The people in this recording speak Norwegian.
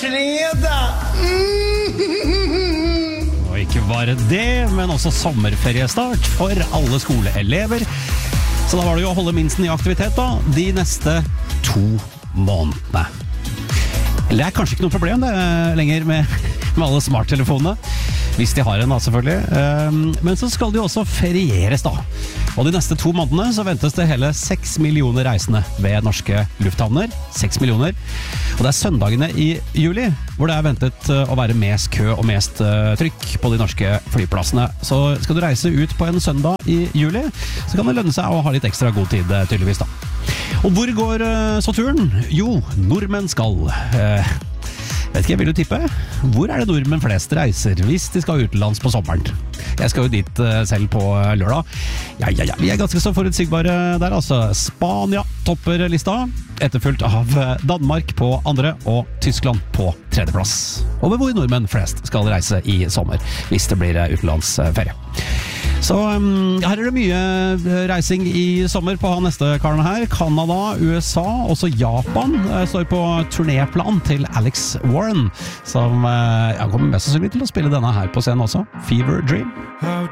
fredag! Og ikke bare det, men også sommerferiestart for alle skoleelever. Så da var det jo å holde minsten i aktivitet da, de neste 2 månedene. Eller det er kanskje ikke noe problem det lenger med alle smarttelefonene, hvis de har en da selvfølgelig. Men så skal de jo også ferieres da. Og de neste 2 månedene så ventes det hele 6 millioner reisende ved norske lufthavner. 6 millioner. Og det er søndagene i juli hvor det er ventet å være mest kø og mest trykk på de norske flyplassene. Så skal du reise ut på en søndag i juli, så kan det lønne seg å ha litt ekstra god tid tydeligvis da. Og hvor går så turen? Jo, nordmenn skal... vet ikke, vil du tippe? Hvor er det nordmenn flest reiser hvis de skal utenlands på sommeren? Jeg skal jo dit selv på lørdag. Ja, vi er ganske så forutsigbare der altså. Spania topper lista, etterfulgt av Danmark på 2. og Tyskland på 3. plass. Og hvor nordmenn flest skal reise i sommer, hvis det blir utenlandsferie. Så her er det mye reising i sommer på neste karene her. Kanada, USA, også Japan står på turnéplan til Alex Warren, som kommer mest sannsynlig til å spille denne her på scenen også. Fever Dream.